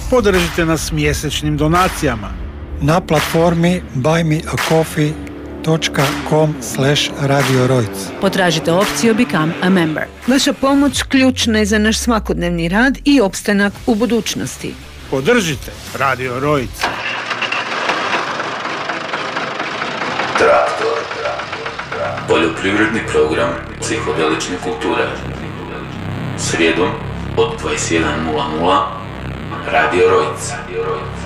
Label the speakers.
Speaker 1: Podržite nas mjesečnim donacijama
Speaker 2: na platformi buymeacoffee.com/Radio Rojc.
Speaker 3: Potražite opciju Become a Member. Vaša pomoć ključna je za naš svakodnevni rad i opstanak u budućnosti.
Speaker 1: Podržite Radio Rojc.
Speaker 4: Traktor. Poljoprivredni program psihodelične kulture. Srijedom od 21:00 Radio Rojc.